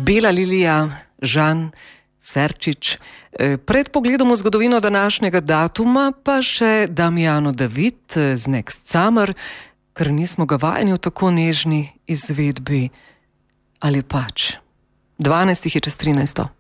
Bela Lilija, Žan Serčič. Pred pogledom v zgodovino današnjega datuma pa še Damiano David z Next Summer, ker nismo ga vajeni v tako nežni izvedbi. Ali pač? 12 je čez 13.